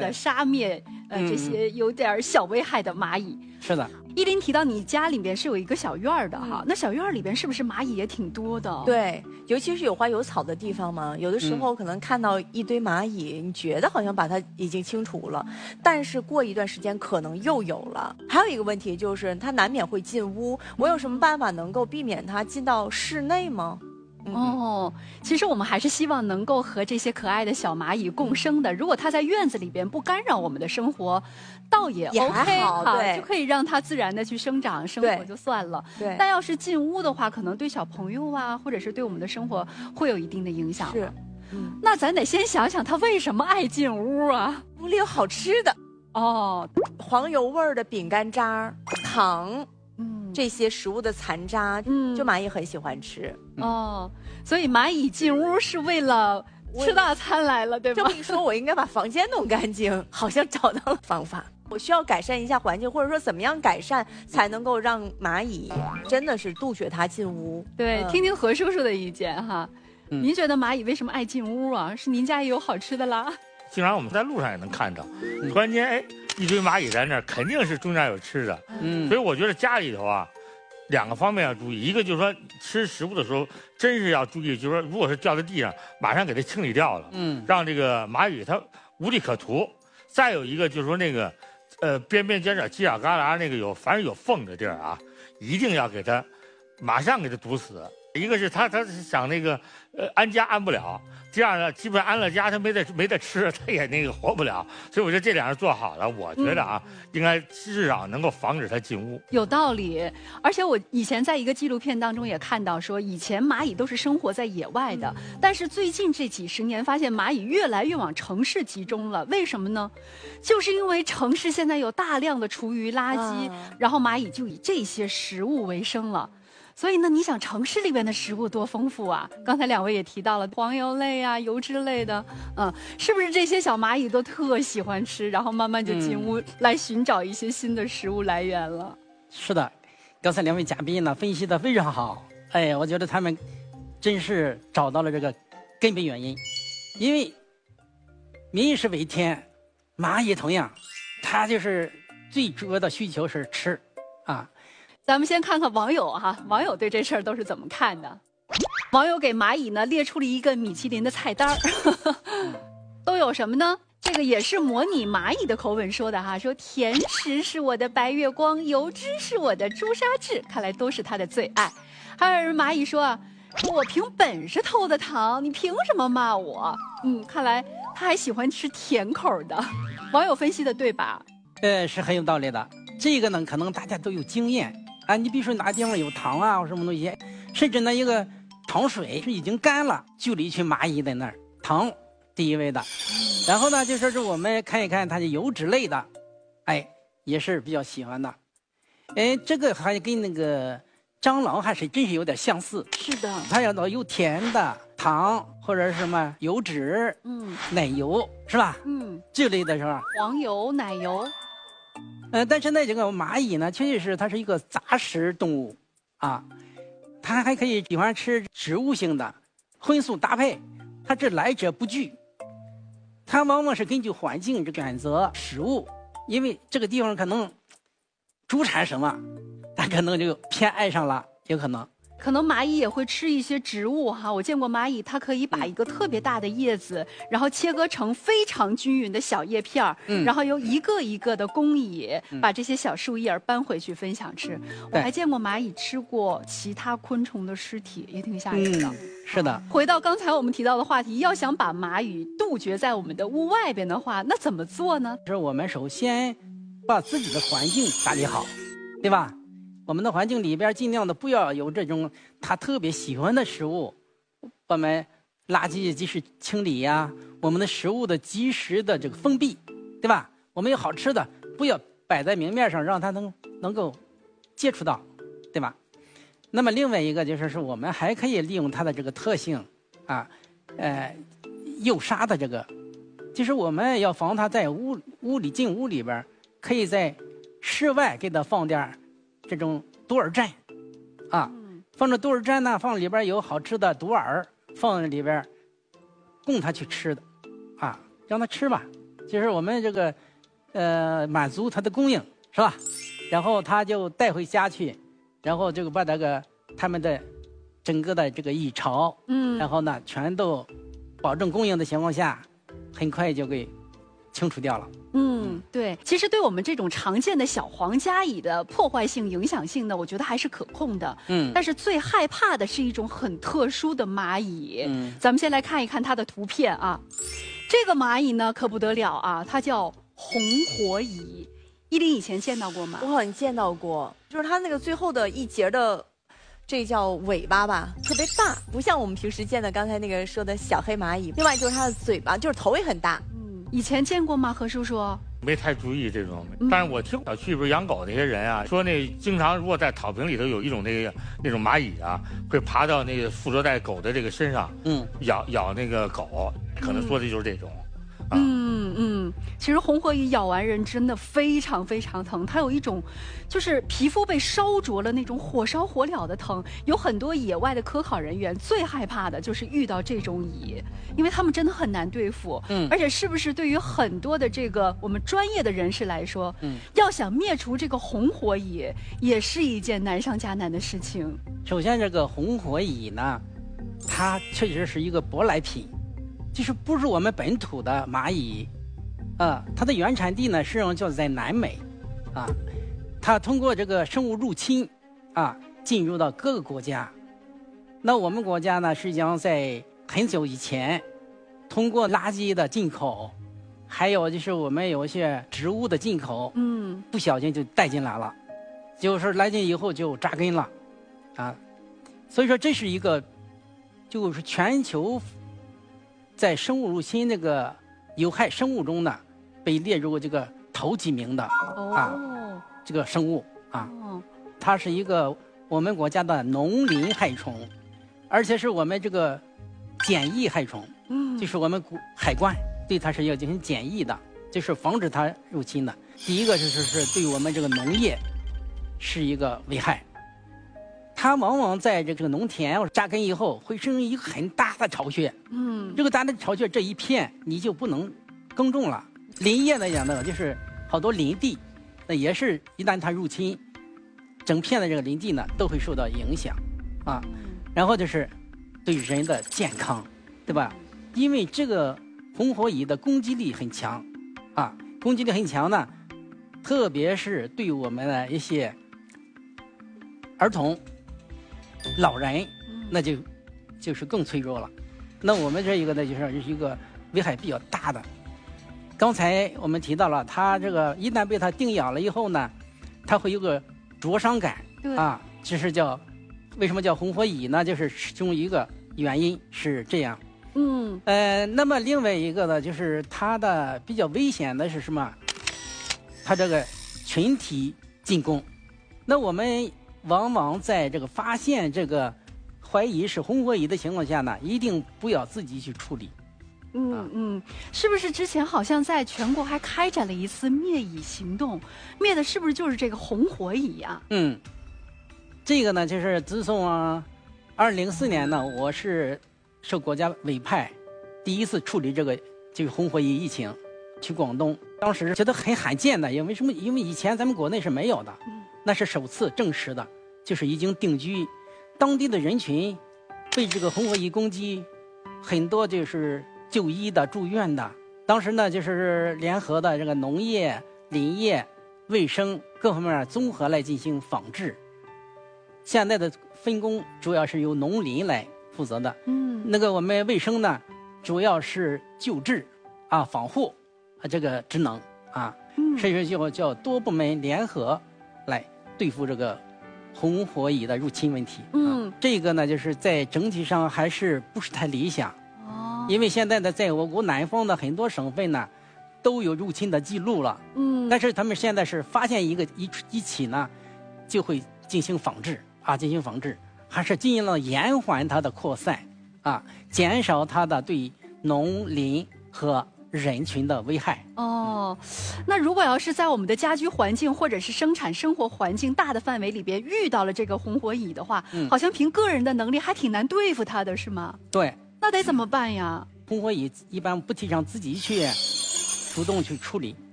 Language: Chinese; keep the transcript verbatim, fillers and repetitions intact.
了杀灭呃、嗯、这些有点小危害的蚂蚁。 是的。 依林提到你家里边是有一个小院儿的哈、嗯，那小院儿里边是不是蚂蚁也挺多的？ 对，尤其是有花有草的地方嘛，有的时候可能看到一堆蚂蚁，嗯、你觉得好像把它已经清除了，但是过一段时间可能又有了。还有一个问题就是，它难免会进屋，我有什么办法能够避免它进到室内吗？ 哦，其实我们还是希望能够和这些可爱的小蚂蚁共生的。如果它在院子里边不干扰我们的生活，倒也 OK 也还好，对， 就可以让它自然的去生长生活就算了。 对， 但要是进屋的话，可能对小朋友啊，或者是对我们的生活会有一定的影响。 是，嗯， 那咱得先想想它为什么爱进屋啊？ 屋里有好吃的哦， 黄油味儿的饼干渣、糖。嗯，这些食物的残渣，嗯，就蚂蚁很喜欢吃。 哦，所以蚂蚁进屋是为了吃大餐来了，对吗？ 这么一说，我应该把房间弄干净，好像找到了方法。我需要改善一下环境，或者说怎么样改善才能够让蚂蚁真的是杜绝它进屋？ 对，嗯、听听何叔叔的意见哈。 嗯、 您觉得蚂蚁为什么爱进屋啊？是您家也有好吃的啦？ 经常我们在路上也能看到，嗯、突然间哎。一堆蚂蚁在那儿，肯定是中间有吃的。嗯，所以我觉得家里头啊，两个方面要注意。一个就是说吃食物的时候，真是要注意，就是说如果是掉在地上，马上给它清理掉了。嗯，让这个蚂蚁它无利可图。再有一个就是说那个，呃，边边角角、犄角旮旯那个有凡是有缝的地儿啊，一定要给它马上给它堵死。一个是他他想那个呃安家安不了，第二呢，基本上安了家他没得没得吃，他也那个活不了。所以我觉得这两样做好了，我觉得啊，嗯、应该至少能够防止它进屋。 有道理，而且我以前在一个纪录片当中也看到说，以前蚂蚁都是生活在野外的，嗯、但是最近这几十年发现蚂蚁越来越往城市集中了。为什么呢？就是因为城市现在有大量的厨余垃圾，啊、然后蚂蚁就以这些食物为生了。所以呢，你想城市里边的食物多丰富啊！刚才两位也提到了黄油类啊、油脂类的，嗯，是不是这些小蚂蚁都特喜欢吃，然后慢慢就进屋来寻找一些新的食物来源了？嗯、 是的，刚才两位嘉宾呢分析的非常好，哎，我觉得他们真是找到了这个根本原因，因为民以为天，蚂蚁同样，它就是最主要的需求是吃，啊。 咱们先看看网友哈，网友对这事儿都是怎么看的？网友给蚂蚁呢列出了一个米其林的菜单儿，都有什么呢？这个也是模拟蚂蚁的口吻说的哈，说甜食是我的白月光，油脂是我的朱砂痣，看来都是他的最爱。还有人蚂蚁说啊，说我凭本事偷的糖，你凭什么骂我？嗯，看来他还喜欢吃甜口的。网友分析的对吧？ 呃，是很有道理的。这个呢，可能大家都有经验。啊，你比如说哪地方有糖啊，或什么东西，甚至呢一个糖水是已经干了，就有一群蚂蚁在那儿，糖第一位的。然后呢，就说是我们看一看它的油脂类的，哎，也是比较喜欢的。哎，这个还跟那个蟑螂还是真是有点相似。 是的， 它要到有甜的糖或者是什么油脂，嗯，奶油是吧？嗯，这类的是吧？ 黄油、奶油。 呃，但是呢，这个蚂蚁呢，确实是它是一个杂食动物，啊，它还可以喜欢吃植物性的，荤素搭配，它这来者不拒。它往往是根据环境选择食物，因为这个地方可能主产什么，它可能就偏爱上了，有可能。 可能蚂蚁也会吃一些植物哈，我见过蚂蚁，它可以把一个特别大的叶子，然后切割成非常均匀的小叶片儿，嗯、然后由一个一个的工蚁、嗯、把这些小树叶搬回去分享吃。我还见过蚂蚁吃过其他昆虫的尸体，也挺吓人的。 嗯、是的。 回到刚才我们提到的话题，要想把蚂蚁杜绝在我们的屋外边的话，那怎么做呢？ 是我们首先把自己的环境打理好，对吧？我们的环境里边尽量的不要有这种他特别喜欢的食物，我们垃圾及时清理呀、啊，我们的食物的及时的这个封闭，对吧？我们有好吃的，不要摆在明面上，让他能能够接触到，对吧？那么另外一个就是说，我们还可以利用它的这个特性啊，呃，诱杀的这个，就是我们要防它在屋屋里进屋里边，可以在室外给它放点这种毒饵站，啊，放着毒饵站呢，放里边有好吃的毒饵，放里边供它去吃的，啊，让它吃吧， 就是我们这个呃满足它的供应，是吧？然后他就带回家去，然后就把这个他们的整个的这个蚁巢，嗯，然后呢全都保证供应的情况下，很快就给清除掉了。 嗯，对，其实对我们这种常见的小黄家蚁的破坏性、影响性呢，我觉得还是可控的。嗯，但是最害怕的是一种很特殊的蚂蚁。嗯，咱们先来看一看它的图片啊。这个蚂蚁呢可不得了啊，它叫红火蚁。依林以前见到过吗？ 我好像见到过，就是它那个最后的一节的，这叫尾巴吧，特别大，不像我们平时见的刚才那个说的小黑蚂蚁。另外就是它的嘴巴，就是头也很大。 嗯，以前见过吗，何叔叔？ 没太注意这种，但是我听小区里边养狗那些人啊，说那经常如果在草坪里头有一种那个那种蚂蚁啊，会爬到那个附着在狗的这个身上，嗯，咬咬那个狗，可能说的就是这种。 嗯嗯，其实红火蚁咬完人真的非常非常疼，它有一种就是皮肤被烧灼了那种火烧火燎的疼。有很多野外的科考人员最害怕的就是遇到这种蚁，因为他们真的很难对付。嗯，而且是不是对于很多的这个我们专业的人士来说，嗯，要想灭除这个红火蚁，也是一件难上加难的事情。 首先，这个红火蚁呢，它确实是一个舶来品。就是不是我们本土的蚂蚁，啊，它的原产地呢实际上就在南美，啊，它通过这个生物入侵，啊，进入到各个国家。那我们国家呢，实际上在很久以前，通过垃圾的进口，还有就是我们有一些植物的进口，嗯，不小心就带进来了，就是来进以后就扎根了，啊，所以说这是一个，就是全球。在生物入侵那个有害生物中呢，被列入这个头几名的、哦、啊，这个生物啊，哦、它是一个我们国家的农林害虫，而且是我们这个检疫害虫，嗯，就是我们海关对它是要进行检疫的，就是防止它入侵的。第一个就是是对我们这个农业是一个危害。它往往在这个农田扎根以后，会生一个很大的巢穴。嗯，这个大的巢穴这一片你就不能耕种了。林业来讲呢，就是好多林地，那也是一旦它入侵，整片的这个林地呢都会受到影响，啊，然后就是对人的健康，对吧？因为这个红火蚁的攻击力很强，啊，攻击力很强呢，特别是对我们的一些儿童。老人，那就就是更脆弱了。那我们这一个呢，就是一个危害比较大的。刚才我们提到了，它这个一旦被它叮咬了以后呢，它会有个灼伤感，啊，这是叫为什么叫红火蚁呢？就是其中一个原因是这样。嗯，呃，那么另外一个呢，就是它的比较危险的是什么？它这个群体进攻。那我们。往往在这个发现这个怀疑是红火蚁的情况下呢，一定不要自己去处理。 嗯、啊、嗯，是不是之前好像在全国还开展了一次灭蚁行动？灭的是不是就是这个红火蚁呀、啊？ 嗯，这个呢，就是自从啊，二零零四年呢，我是受国家委派，第一次处理这个这个红火蚁疫情，去广东，当时觉得很罕见的，因为什么？因为以前咱们国内是没有的。嗯，那是首次证实的，就是已经定居，当地的人群被这个红火蚁攻击，很多就是就医的、住院的。当时呢，就是联合的这个农业、林业、卫生各方面综合来进行防治。现在的分工主要是由农林来负责的，嗯，那个我们卫生呢，主要是救治啊、防护啊这个职能啊，嗯，所以说就叫多部门联合来。对付这个红火蚁的入侵问题，嗯、啊，这个呢，就是在整体上还是不是太理想，哦，因为现在呢，在我国南方的很多省份呢，都有入侵的记录了，嗯，但是他们现在是发现一个一一起呢，就会进行防治啊，进行防治，还是尽量延缓它的扩散，啊，减少它的对农林和人群的危害。 哦，那如果要是在我们的家居环境或者是生产生活环境大的范围里边遇到了这个红火蚁的话，嗯、好像凭个人的能力还挺难对付它的，是吗？ 对。 那得怎么办呀？ 红火蚁一般不提倡自己去主动去处理。